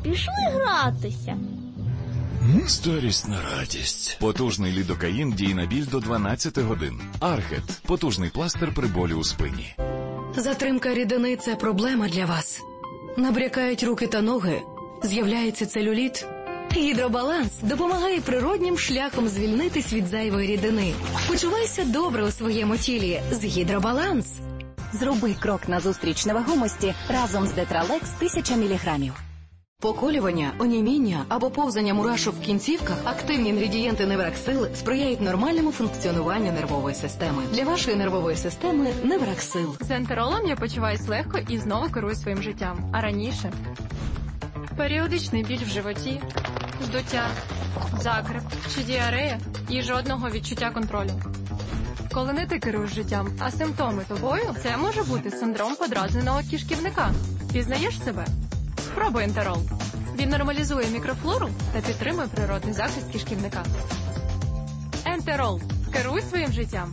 пішли гратися. Старість на радість. Потужний лідокаїн діє на біль до 12 годин. Аргет – потужний пластир при болі у спині. Затримка рідини – це проблема для вас. Набрякають руки та ноги, з'являється целюліт. Гідробаланс допомагає природнім шляхом звільнитись від зайвої рідини. Почувайся добре у своєму тілі з Гідробаланс. Зроби крок назустріч невагомості разом з Детралекс 1000 мг. Поколювання, оніміння або повзання мурашок в кінцівках, активні інгредієнти Невраксил сприяють нормальному функціонуванню нервової системи. Для вашої нервової системи Невраксил. З ентеролом я почуваюсь легко і знову керую своїм життям. А раніше періодичний біль в животі, здуття, закрип чи діарея і жодного відчуття контролю. Коли не ти керуєш життям, а симптоми тобою, це може бути синдром подразненого кишківника. Пізнаєш себе? Спробуй ентерол. Він нормалізує мікрофлору та підтримує природний захист кишківника. Ентерол. Керуй своїм життям.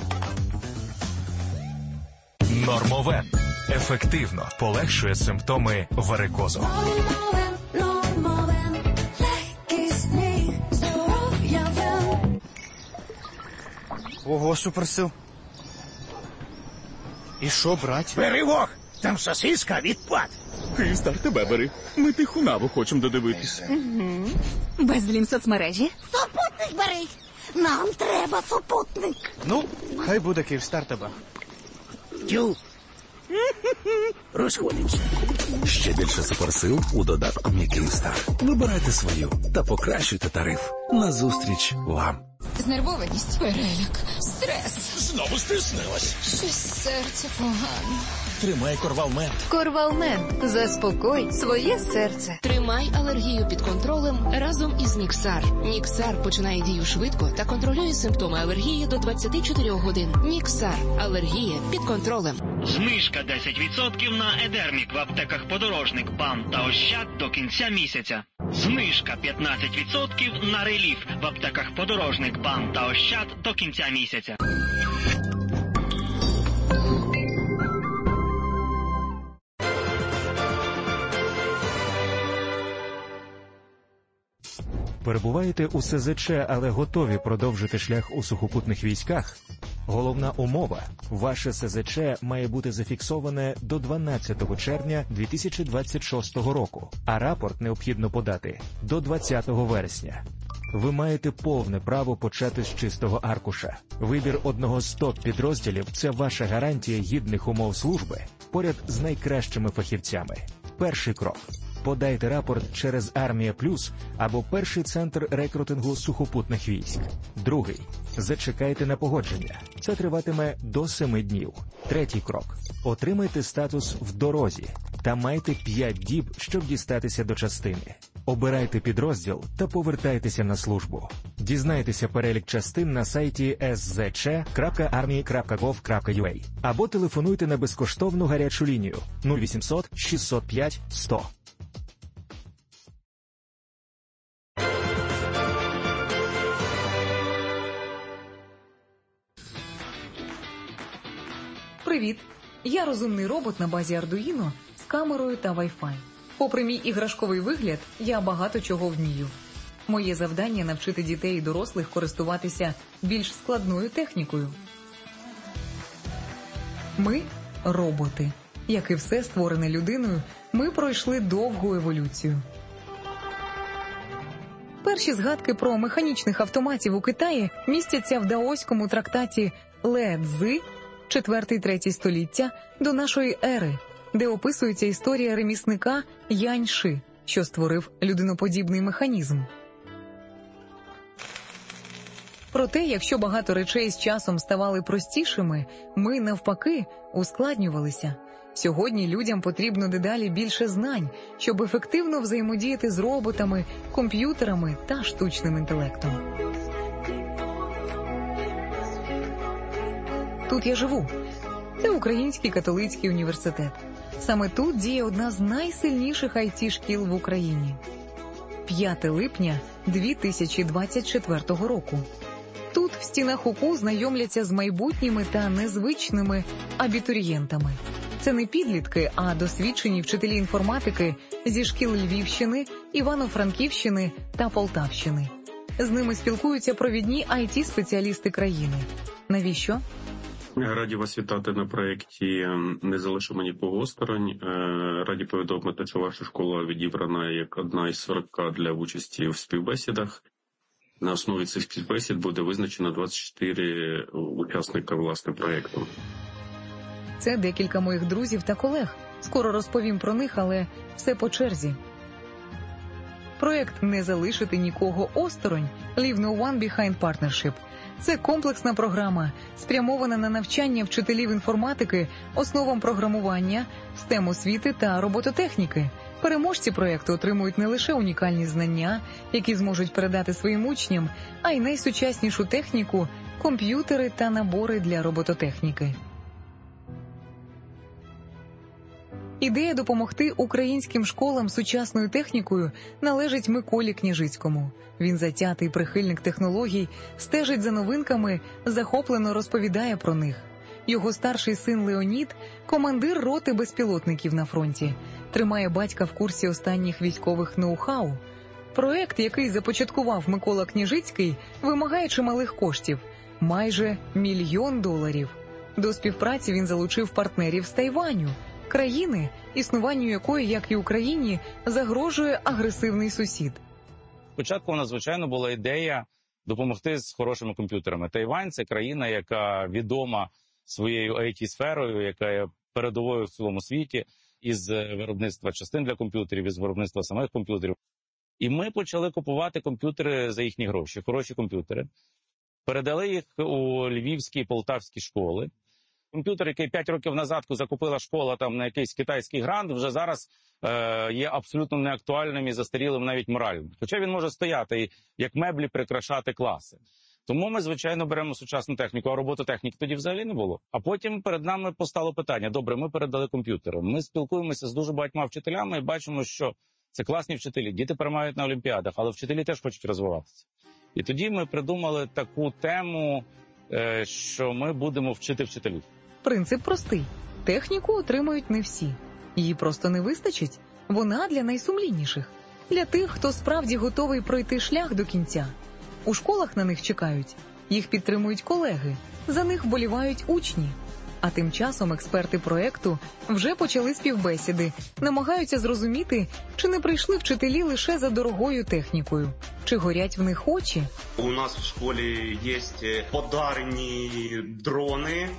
Нормовен. Ефективно полегшує симптоми варикозу. Ого, суперсил. І що, брать? Бери вог, там сосиска відпад. Київстар, тебе бери. Ми тиху наву хочемо додивитись. Безлім соцмережі? Супутник бери! Нам треба супутник. Ну, хай буде Київстар тебе. Тю. Розходимося. Ще більше суперсил у додатку «Мій Київстар». Вибирайте свою та покращуйте тариф. Назустріч вам. Знервованість, переляк, стрес. Знову стиснилась. Щось серце погано. Тримай Корвалмент. Корвалмент. Заспокой своє серце. Тримай алергію під контролем разом із Ніксар. Ніксар починає дію швидко та контролює симптоми алергії до 24 годин. Ніксар. Алергія під контролем. Знижка 10% на Едермік в аптеках Подорожник, БАМ та Ощад до кінця місяця. Знижка 15% на Реліф в аптеках Подорожник, БАМ та Ощад до кінця місяця. Перебуваєте у СЗЧ, але готові продовжити шлях у сухопутних військах? Головна умова – ваше СЗЧ має бути зафіксоване до 12 червня 2026 року, а рапорт необхідно подати до 20 вересня. Ви маєте повне право почати з чистого аркуша. Вибір одного з топ-підрозділів – це ваша гарантія гідних умов служби поряд з найкращими фахівцями. Перший крок – подайте рапорт через Армія Плюс або перший центр рекрутингу сухопутних військ. Другий – зачекайте на погодження. Це триватиме до 7 днів. Третій крок – отримайте статус в дорозі та майте 5 діб, щоб дістатися до частини. Обирайте підрозділ та повертайтеся на службу. Дізнайтеся перелік частин на сайті szc.army.gov.ua або телефонуйте на безкоштовну гарячу лінію 0800 605 100. Привіт! Я розумний робот на базі Arduino з камерою та Wi-Fi. Попри мій іграшковий вигляд, я багато чого вмію. Моє завдання – навчити дітей і дорослих користуватися більш складною технікою. Ми – роботи. Як і все створене людиною, ми пройшли довгу еволюцію. Перші згадки про механічних автоматів у Китаї містяться в даоському трактаті Ле Цзи 4-3 століття до нашої ери, де описується історія ремісника Янь Ши, що створив людиноподібний механізм. Проте, якщо багато речей з часом ставали простішими, ми, навпаки, ускладнювалися. Сьогодні людям потрібно дедалі більше знань, щоб ефективно взаємодіяти з роботами, комп'ютерами та штучним інтелектом. Тут я живу. Це Український католицький університет. Саме тут діє одна з найсильніших IT-шкіл в Україні. 5 липня 2024 року. Тут в стінах УКУ знайомляться з майбутніми та незвичними абітурієнтами. Це не підлітки, а досвідчені вчителі інформатики зі шкіл Львівщини, Івано-Франківщини та Полтавщини. З ними спілкуються провідні IT-спеціалісти країни. Навіщо? Раді вас вітати на проєкті «Не залишимо нікого осторонь». Раді повідомити, що ваша школа відібрана як одна із 40 для участі в співбесідах. На основі цих співбесід буде визначено 24 учасника, власне, проєкту. Це декілька моїх друзів та колег. Скоро розповім про них, але все по черзі. Проєкт «Не залишити нікого осторонь» Leave No One Behind Partnership – це комплексна програма, спрямована на навчання вчителів інформатики основам програмування, STEM освіти та робототехніки. Переможці проєкту отримують не лише унікальні знання, які зможуть передати своїм учням, а й найсучаснішу техніку, комп'ютери та набори для робототехніки. Ідея допомогти українським школам сучасною технікою належить Миколі Княжицькому. Він затятий прихильник технологій, стежить за новинками, захоплено розповідає про них. Його старший син Леонід – командир роти безпілотників на фронті. Тримає батька в курсі останніх військових ноу-хау. Проєкт, який започаткував Микола Княжицький, вимагає чималих коштів – майже $1 мільйон. До співпраці він залучив партнерів з Тайваню, країни, існуванню якої, як і Україні, загрожує агресивний сусід. Спочатку у нас, звичайно, була ідея допомогти з хорошими комп'ютерами. Тайвань – це країна, яка відома своєю IT-сферою, яка є передовою в цілому світі із виробництва частин для комп'ютерів, із виробництва самих комп'ютерів. І ми почали купувати комп'ютери за їхні гроші, хороші комп'ютери. Передали їх у львівські і полтавські школи. Комп'ютер, який 5 років назад закупила школа там на якийсь китайський грант, вже зараз є абсолютно неактуальним і застарілим навіть морально. Хоча він може стояти і як меблі прикрашати класи. Тому ми, звичайно, беремо сучасну техніку, а робототехніки тоді взагалі не було. А потім перед нами постало питання. Добре, ми передали комп'ютери. Ми спілкуємося з дуже багатьма вчителями і бачимо, що це класні вчителі. Діти перемагають на олімпіадах, але вчителі теж хочуть розвиватися. І тоді ми придумали таку тему, що ми будемо вчити вчителів. Принцип простий. Техніку отримують не всі. Її просто не вистачить. Вона для найсумлінніших. Для тих, хто справді готовий пройти шлях до кінця. У школах на них чекають. Їх підтримують колеги. За них вболівають учні. А тим часом експерти проєкту вже почали співбесіди, намагаються зрозуміти, чи не прийшли вчителі лише за дорогою технікою, чи горять в них очі. У нас в школі є подарені дрони,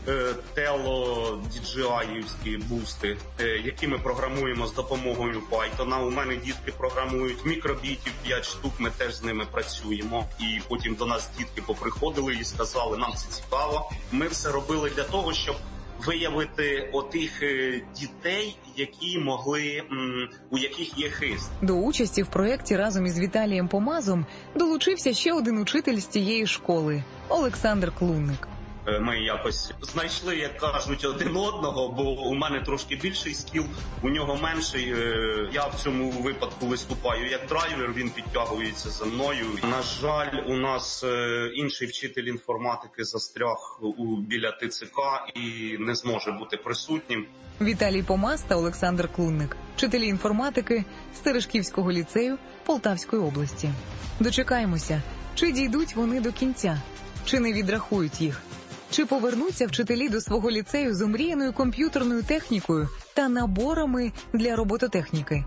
DJI-івські бусти, які ми програмуємо з допомогою Python. У мене дітки програмують мікробітів 5 штук, ми теж з ними працюємо. І потім до нас дітки поприходили і сказали, нам це цікаво. Ми все робили для того, щоб виявити отих дітей, які могли, у яких є хист. До участі в проєкті разом із Віталієм Помазом долучився ще один учитель з цієї школи – Олександр Клунник. Ми якось знайшли, як кажуть, один одного, бо у мене трошки більший скіл, у нього менший. Я в цьому випадку виступаю як драйвер, він підтягується за мною. На жаль, у нас інший вчитель інформатики застряг біля ТЦК і не зможе бути присутнім. Віталій Помаз та Олександр Клунник – вчителі інформатики Стережківського ліцею Полтавської області. Дочекаємося, чи дійдуть вони до кінця, чи не відрахують їх. Чи повернуться вчителі до свого ліцею з омріяною комп'ютерною технікою та наборами для робототехніки?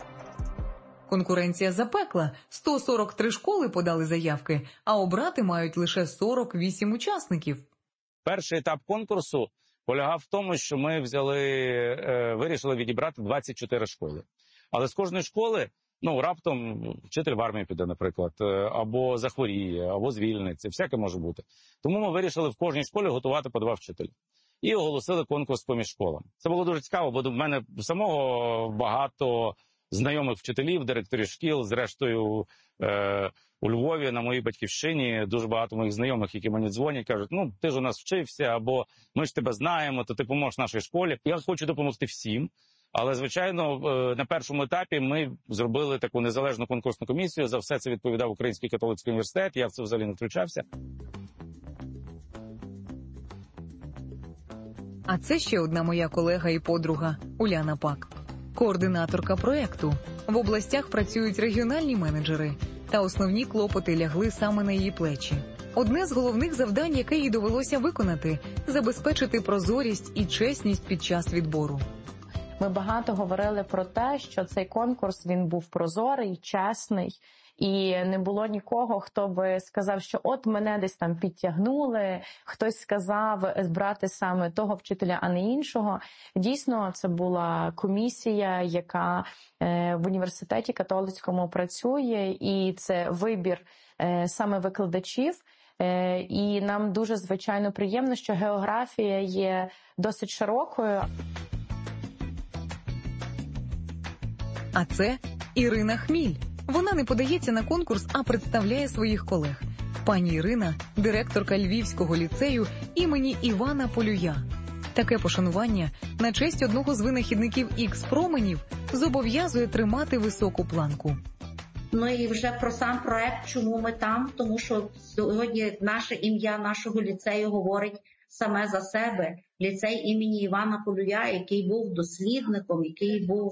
Конкуренція запекла. 143 школи подали заявки, а обрати мають лише 48 учасників. Перший етап конкурсу полягав в тому, що ми вирішили відібрати 24 школи. Але з кожної школи раптом вчитель в армію піде, наприклад, або захворіє, або звільниться, всяке може бути. Тому ми вирішили в кожній школі готувати по 2 вчителі. І оголосили конкурс поміж школами. Це було дуже цікаво, бо в мене самого багато знайомих вчителів, директорів шкіл, зрештою у Львові, на моїй батьківщині, дуже багато моїх знайомих, які мені дзвонять, кажуть, ти ж у нас вчився, або ми ж тебе знаємо, то ти поможеш нашій школі. Я хочу допомогти всім. Але, звичайно, на першому етапі ми зробили таку незалежну конкурсну комісію. За все це відповідав Український католицький університет. Я в це взагалі не втручався. А це ще одна моя колега і подруга Уляна Пак, координаторка проєкту. В областях працюють регіональні менеджери, та основні клопоти лягли саме на її плечі. Одне з головних завдань, яке їй довелося виконати – забезпечити прозорість і чесність під час відбору. Ми багато говорили про те, що цей конкурс, він був прозорий, чесний, і не було нікого, хто би сказав, що от мене десь там підтягнули, хтось сказав брати саме того вчителя, а не іншого. Дійсно, це була комісія, яка в університеті католицькому працює, і це вибір саме викладачів. І нам дуже, звичайно, приємно, що географія є досить широкою. А це Ірина Хміль. Вона не подається на конкурс, а представляє своїх колег. Пані Ірина – директорка Львівського ліцею імені Івана Полюя. Таке пошанування на честь одного з винахідників Ікс-променів зобов'язує тримати високу планку. Ну і вже про сам проект, чому ми там, тому що сьогодні наше ім'я нашого ліцею говорить саме за себе. Ліцей імені Івана Полюя, який був дослідником, який був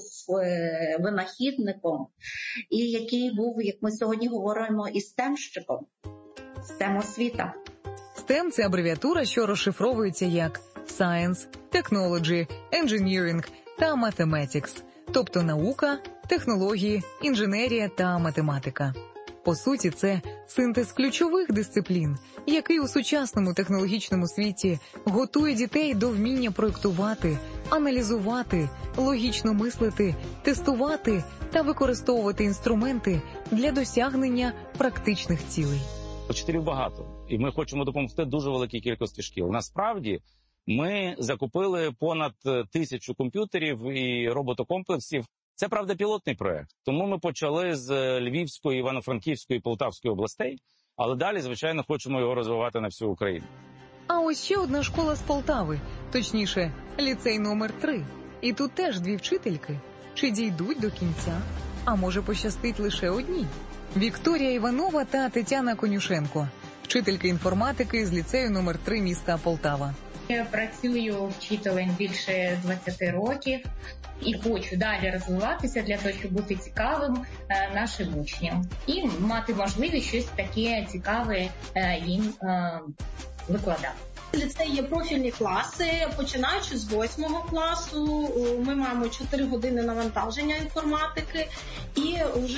винахідником і який був, як ми сьогодні говоримо, і стемщиком, стем-освіта. STEM – це абревіатура, що розшифровується як Science, Technology, Engineering та Mathematics, тобто наука, технології, інженерія та математика. По суті, це синтез ключових дисциплін, який у сучасному технологічному світі готує дітей до вміння проєктувати, аналізувати, логічно мислити, тестувати та використовувати інструменти для досягнення практичних цілей. Вчителів багато, і ми хочемо допомогти дуже великій кількості шкіл. Насправді, ми закупили понад 1000 комп'ютерів і роботокомплексів. Це, правда, пілотний проект. Тому ми почали з Львівської, Івано-Франківської, Полтавської областей, але далі, звичайно, хочемо його розвивати на всю Україну. А ось ще одна школа з Полтави, точніше, ліцей номер 3. І тут теж 2 вчительки. Чи дійдуть до кінця? А може пощастить лише одній? Вікторія Іванова та Тетяна Конюшенко, вчительки інформатики з ліцею номер 3 міста Полтава. Я працюю вчителем більше 20 років і хочу далі розвиватися для того, щоб бути цікавим нашим учням і мати можливість щось таке цікаве їм викладати. В ліцеї є профільні класи, починаючи з 8 класу. Ми маємо 4 години навантаження інформатики і вже